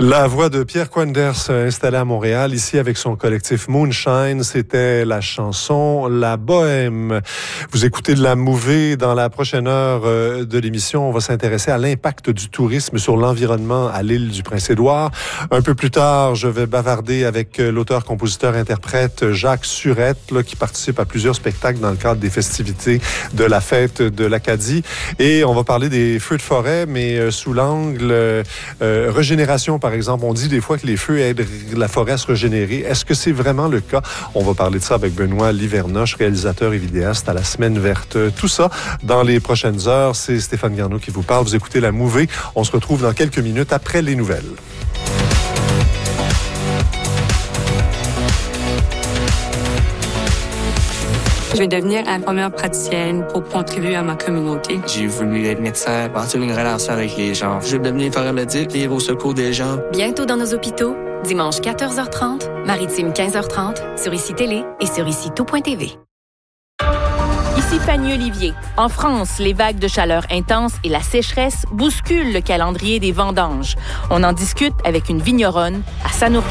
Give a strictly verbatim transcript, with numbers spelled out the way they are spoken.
La voix de Pierre Quenders, installé à Montréal, ici avec son collectif Moonshine, c'était la chanson La Bohème. Vous écoutez de la mouvée. Dans la prochaine heure de l'émission, on va s'intéresser à l'impact du tourisme sur l'environnement à l'île du Prince-Édouard. Un peu plus tard, je vais bavarder avec l'auteur, compositeur, interprète Jacques Surette, là, qui participe à plusieurs spectacles dans le cadre des festivités de la fête de l'Acadie. Et on va parler des feux de forêt, mais sous l'angle euh, régénération, par exemple. On dit des fois que les feux aident la forêt à se régénérer. Est-ce que c'est vraiment le cas? On va parler de ça avec Benoît Livernoche, réalisateur et vidéaste à la Semaine verte. Tout ça dans les prochaines heures. C'est Stéphane Garneau qui vous parle. Vous écoutez La Mouvée. On se retrouve dans quelques minutes après les nouvelles. Je vais devenir infirmière praticienne pour contribuer à ma communauté. J'ai voulu être médecin, bâtir une relation avec les gens. Je veux devenir paramédic, vivre au secours des gens. Bientôt dans nos hôpitaux, dimanche quatorze heures trente, Maritime quinze heures trente, sur Ici Télé et sur ici tout point t v. Ici Fanny Olivier. En France, les vagues de chaleur intense et la sécheresse bousculent le calendrier des vendanges. On en discute avec une vigneronne à Sanouri.